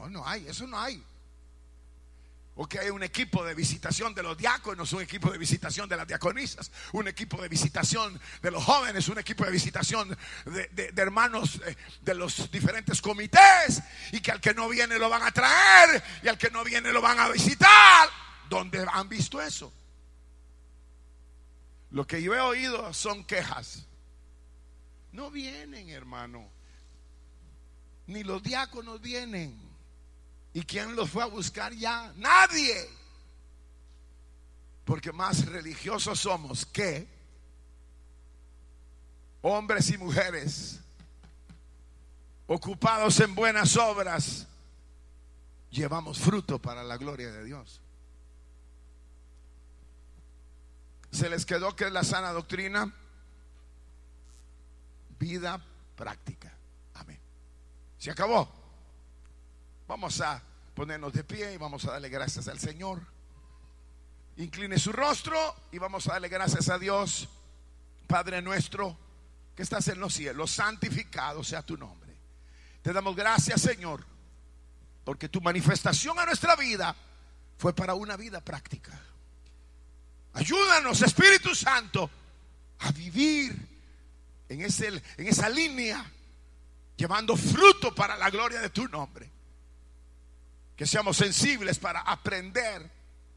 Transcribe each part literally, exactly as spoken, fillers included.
No, no hay, eso no hay. O que hay un equipo de visitación de los diáconos, un equipo de visitación de las diaconisas, un equipo de visitación de los jóvenes, un equipo de visitación de, de, de hermanos de, de los diferentes comités, y que al que no viene lo van a traer y al que no viene lo van a visitar. ¿Dónde han visto eso? Lo que yo he oído son quejas. No vienen, hermano. Ni los diáconos vienen. ¿Y quién los fue a buscar ya? Nadie. Porque más religiosos somos que hombres y mujeres ocupados en buenas obras, llevamos fruto para la gloria de Dios. ¿Se les quedó que es la sana doctrina? Vida práctica. Amén. Se acabó. Vamos a ponernos de pie y vamos a darle gracias al Señor. Incline su rostro y vamos a darle gracias a Dios. Padre nuestro que estás en los cielos, santificado sea tu nombre. Te damos gracias, Señor, porque tu manifestación a nuestra vida fue para una vida práctica. Ayúdanos, Espíritu Santo, a vivir en, ese, en esa línea, llevando fruto para la gloria de tu nombre. Que seamos sensibles para aprender,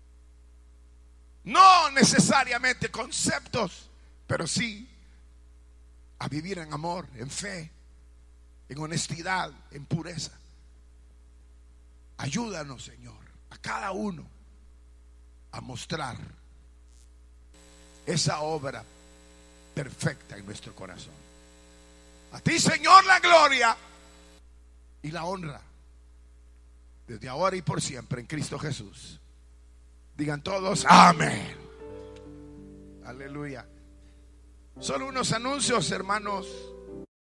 no necesariamente conceptos, pero sí a vivir en amor, en fe, en honestidad, en pureza. Ayúdanos, Señor, a cada uno a mostrar esa obra perfecta en nuestro corazón. A ti, Señor, la gloria y la honra, desde ahora y por siempre, en Cristo Jesús. Digan todos amén. Aleluya. Solo unos anuncios, hermanos.